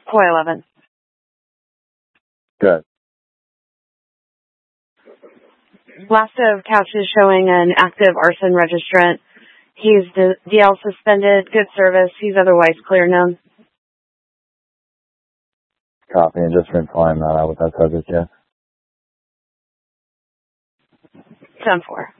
Coy 11. Good. Last of couches showing an active arson registrant. He's DL suspended, good service. He's otherwise clear known. Copy, and just replying that out with that subject, yeah. 10-4.